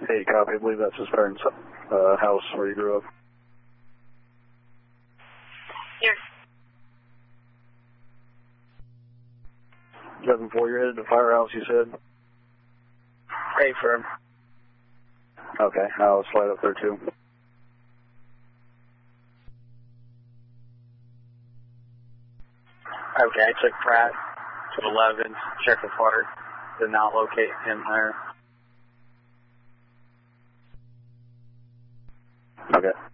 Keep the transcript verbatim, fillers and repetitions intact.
Hey, copy. I believe that's his parents' uh, house where he grew up. Here. seven four, you're headed to Firehouse, you said? Hey, firm. Okay, I'll slide up there too. Okay, I took Pratt to eleven, check the water, did not locate him there. Okay.